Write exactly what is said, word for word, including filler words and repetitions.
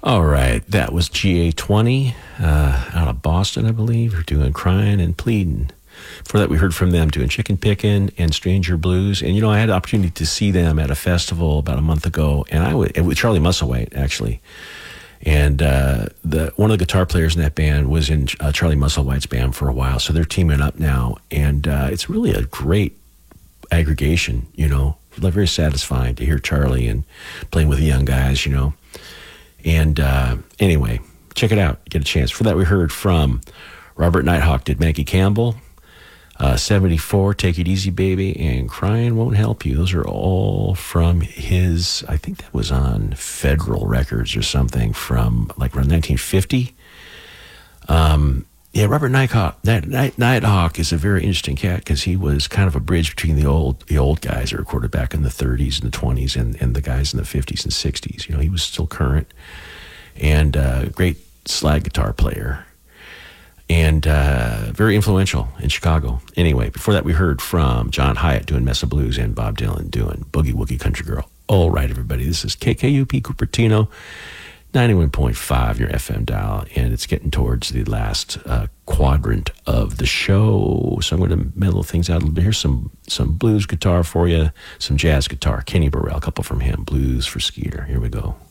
All right, that was G A twenty uh, out of Boston, I believe. We're doing Crying and Pleading. Before that, we heard from them doing Chicken Pickin' and Stranger Blues. And, you know, I had the opportunity to see them at a festival about a month ago, and I was, with Charlie Musselwhite, actually. And uh, the one of the guitar players in that band was in uh, Charlie Musselwhite's band for a while, so they're teaming up now. And uh, it's really a great aggregation, you know. Very satisfying to hear Charlie and playing with the young guys, you know. And uh, anyway, check it out. Get a chance. For that, we heard from Robert Nighthawk did Maggie Campbell, uh, seventy-four, Take It Easy Baby, and Crying Won't Help You. Those are all from his, I think that was on Federal Records or something from like around nineteen fifty. Um, yeah, Robert Nighthawk, that Night, Nighthawk is a very interesting cat because he was kind of a bridge between the old the old guys that recorded back in the thirties and the twenties and, and the guys in the fifties and sixties. You know, he was still current and uh, great slide guitar player and uh, very influential in Chicago. Anyway, before that we heard from John Hyatt doing Mesa Blues and Bob Dylan doing Boogie Woogie Country Girl. All right, everybody, this is K K U P Cupertino. ninety-one point five, your F M dial, and it's getting towards the last uh, quadrant of the show. So I'm going to mellow things out a little bit. Here's some, some blues guitar for you, some jazz guitar. Kenny Burrell, a couple from him. Blues for Skeeter. Here we go.